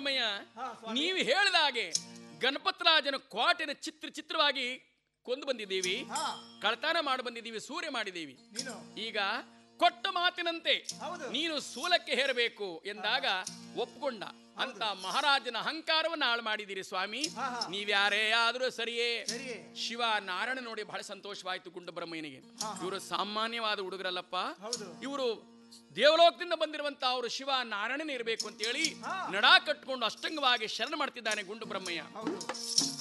ಬ್ರಹ್ಮಯ್ಯ, ನೀವು ಹೇಳಿದ ಹಾಗೆ ಗಣಪತರಾಜನ ಕೋಟೆನ ಚಿತ್ರವಾಗಿ ಕೊಂದು ಬಂದಿದ್ದೀವಿ, ಕಳ್ತನ ಮಾಡಿ ಬಂದಿದ್ದೀವಿ, ಸೂರ್ಯ ಮಾಡಿದ್ದೀವಿ. ಈಗ ಕೊಟ್ಟ ಮಾತಿನಂತೆ ನೀನು ಸೂಲಕ್ಕೆ ಹೇರಬೇಕು ಎಂದಾಗ ಒಪ್ಕೊಂಡ. ಅಂತ ಮಹಾರಾಜನ ಅಹಂಕಾರವನ್ನು ಹಾಳು ಮಾಡಿದ್ದೀರಿ ಸ್ವಾಮಿ. ನೀವ್ಯಾರೇ ಆದರೂ ಸರಿಯೇ. ಶಿವ ನಾರಾಯಣ ನೋಡಿ ಬಹಳ ಸಂತೋಷವಾಯಿತು ಗುಂಡ ಬ್ರಹ್ಮಯ್ಯನಿಗೆ. ಇವರು ಸಾಮಾನ್ಯವಾದ ಹುಡುಗರಲ್ಲಪ್ಪ, ಇವರು ದೇವಲೋಕದಿಂದ ಬಂದಿರುವಂತ ಅವರು ಶಿವ ನಾರಾಯಣನೇ ಇರಬೇಕು ಅಂತ ಹೇಳಿ ನಡಾ ಕಟ್ಕೊಂಡು ಅಷ್ಟಂಗವಾಗಿ ಶರಣ ಮಾಡ್ತಿದ್ದಾನೆ ಗುಂಡು ಬ್ರಹ್ಮಯ್ಯ.